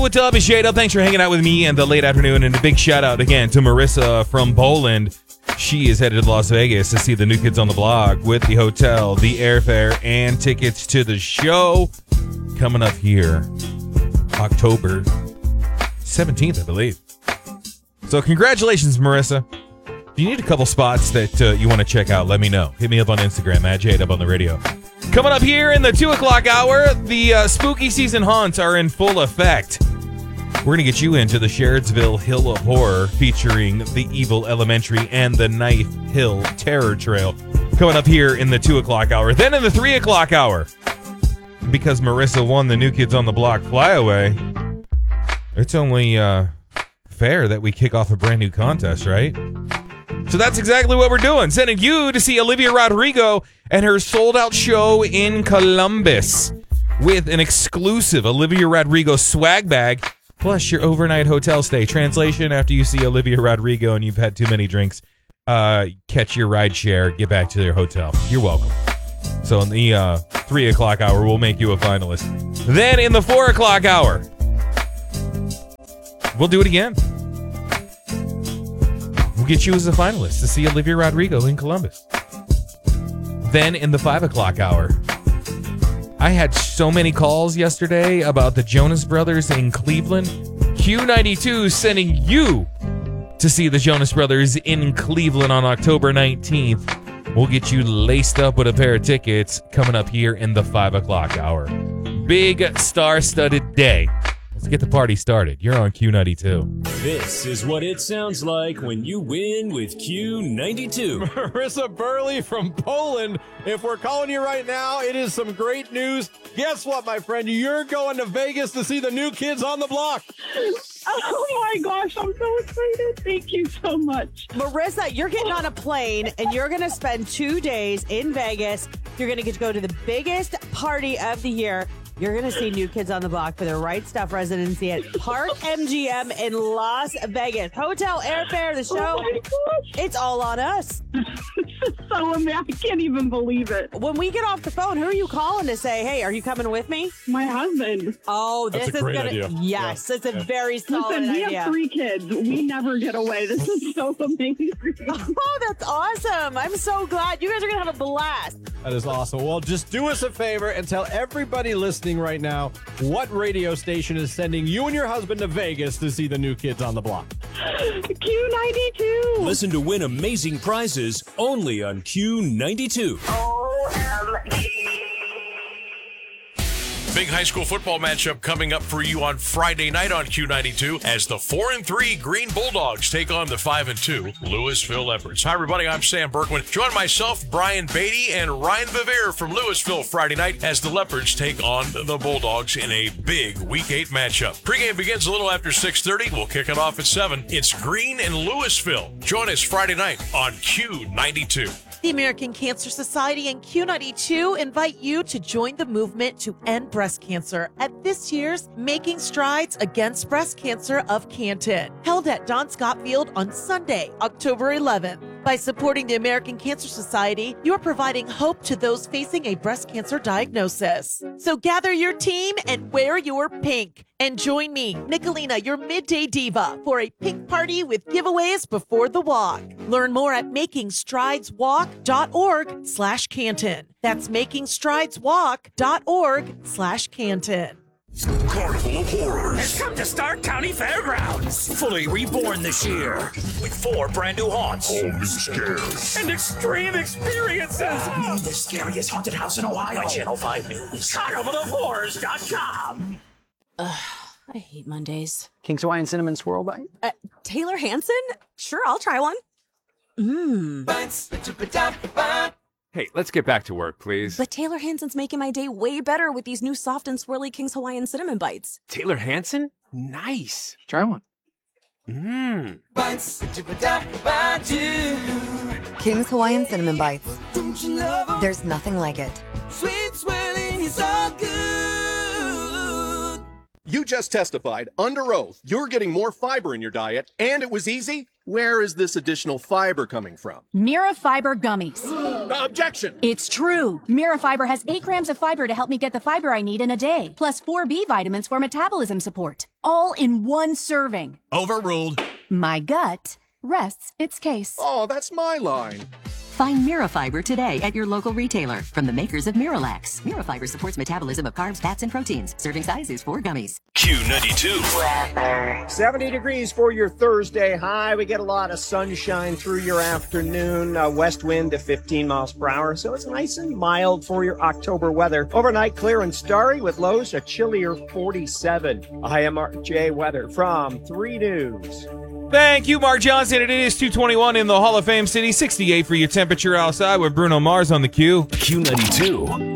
What's up? It's Jada. Thanks for hanging out with me in the late afternoon. And a big shout out again to Marissa from Poland. She is headed to Las Vegas to see the New Kids on the Block with the hotel, the airfare, and tickets to the show coming up here October 17th, I believe. So congratulations, Marissa. If you need a couple spots that you want to check out, let me know. Hit me up on Instagram at Jade Up on the radio. Coming up here in the 2 o'clock hour, the spooky season haunts are in full effect. We're going to get you into the Sherrodsville Hill of Horror featuring the Evil Elementary and the Knife Hill Terror Trail. Coming up here in the 2 o'clock hour. Then in the 3 o'clock hour, because Marissa won the New Kids on the Block flyaway, it's only fair that we kick off a brand new contest, right? So that's exactly what we're doing. Sending you to see Olivia Rodrigo and her sold-out show in Columbus with an exclusive Olivia Rodrigo swag bag, plus your overnight hotel stay. Translation, after you see Olivia Rodrigo and you've had too many drinks, catch your ride share, get back to your hotel. You're welcome. So in the 3 o'clock hour, we'll make you a finalist. Then in the 4 o'clock hour, we'll do it again. We'll get you as a finalist to see Olivia Rodrigo in Columbus. Then in the 5 o'clock hour, I had so many calls yesterday about the Jonas Brothers in Cleveland. Q92 sending you to see the Jonas Brothers in Cleveland on October 19th. We'll get you laced up with a pair of tickets coming up here in the 5 o'clock hour. Big star-studded day. Let's get the party started. You're on Q92. This is what it sounds like when you win with Q92. Marissa Burley from Poland. If we're calling you right now, it is some great news. Guess what, my friend? You're going to Vegas to see the New Kids on the Block. Oh my gosh, I'm so excited. Thank you so much. Marissa, you're getting on a plane and you're going to spend 2 days in Vegas. You're going to get to go to the biggest party of the year. You're going to see New Kids on the Block for the Right Stuff residency at Park MGM in Las Vegas. Hotel, airfare, the show. Oh my gosh. It's all on us. So amazing. I can't even believe it. When we get off the phone, who are you calling to say, hey, are you coming with me? My husband. Oh, That's this a is great going idea. to... Yes, it's a very solid Listen, we idea. have 3 kids. We never get away. This is so amazing. Oh, that's awesome. I'm so glad. You guys are going to have a blast. That is awesome. Well, just do us a favor and tell everybody listening right now what radio station is sending you and your husband to Vegas to see the New Kids on the Block. Q92. Listen to win amazing prizes only on Q92. Big high school football matchup coming up for you on Friday night on Q92 as the 4-3 Green Bulldogs take on the 5-2 Louisville Leopards. Hi, everybody. I'm Sam Berkman. Join myself, Brian Beatty, and Ryan Bevere from Louisville Friday night as the Leopards take on the Bulldogs in a big Week 8 matchup. Pregame begins a little after 6:30. We'll kick it off at 7. It's Green and Louisville. Join us Friday night on Q92. The American Cancer Society and Q92 invite you to join the movement to end breast cancer at this year's Making Strides Against Breast Cancer of Canton, held at Don Scott Field on Sunday, October 11th. By supporting the American Cancer Society, you are providing hope to those facing a breast cancer diagnosis. So gather your team and wear your pink. And join me, Nicolina, your midday diva, for a pink party with giveaways before the walk. Learn more at makingstrideswalk.org/Canton. That's makingstrideswalk.org/Canton. Carnival of Horrors has come to Stark County Fairgrounds, fully reborn this year, with 4 brand new haunts, all new scares, and extreme experiences. The scariest haunted house in Ohio. My Channel 5 News. CarnivalofHorrors.com. I hate Mondays. King's Hawaiian Cinnamon Swirl Bite? Taylor Hanson? Sure, I'll try one. Hey, let's get back to work, please. But Taylor Hanson's making my day way better with these new soft and swirly King's Hawaiian Cinnamon Bites. Taylor Hanson? Nice. Try one. King's Hawaiian Cinnamon Bites. There's nothing like it. Sweet swirling is all good. You just testified under oath you're getting more fiber in your diet, and it was easy? Where is this additional fiber coming from? Mirafiber gummies. Objection! It's true. Mirafiber has 8 grams of fiber to help me get the fiber I need in a day, plus 4 B vitamins for metabolism support. All in one serving. Overruled. My gut rests its case. Oh, that's my line. Find Mirafiber today at your local retailer from the makers of Miralax. Mirafiber supports metabolism of carbs, fats, and proteins. Serving size is 4 gummies. Q92. 70 degrees for your Thursday high. We get a lot of sunshine through your afternoon. West wind to 15 miles per hour, so it's nice and mild for your October weather. Overnight clear and starry with lows a chillier 47. I am RJ Weather from 3 News. Thank you, Mark Johnson. It is 221 in the Hall of Fame City, 68 for your temperature outside with Bruno Mars on the Q. Q92.